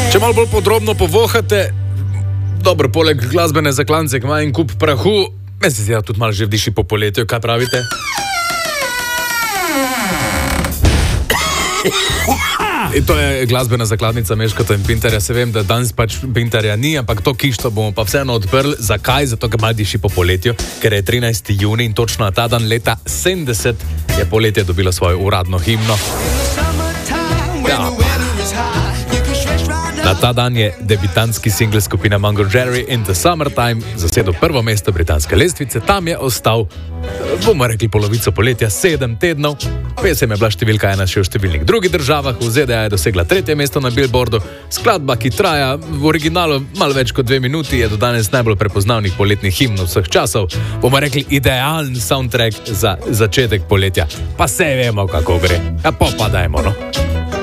Če malo bolj podrobno povohate, dobro, poleg glasbene zaklance, ki ima en kup prahu, meni se zdi, da tudi malo že vdiši po poletju, kaj pravite? In to je glasbena zakladnica Meškota in Pintarja. Se vem, da danes pač Pintarja ni, ampak to kišto bomo pa vseeno odprli. Zakaj? Zato, ker malo diši po poletju, ker je 13. junij in točno na ta dan leta 70 je poletje dobilo svojo uradno himno. Ja. Na ta dan je debitantski singl skupine Mungo Jerry In The Summertime zasedel prvo mesto britanske lestvice. Tam je ostal, bomo rekli, polovico poletja, 7 tednov. Pesem je bila številka 1 še v številnih drugih državah. V ZDA je dosegla 3. mesto na Billboardu. Skladba, ki traja v originalu malo več kot 2 minuti, je do danes najbolj prepoznavnih poletnih himnov vseh časov. Bomo rekli, idealen soundtrack za začetek poletja. Pa se vemo, kako gre. Ja, pa dajmo, no.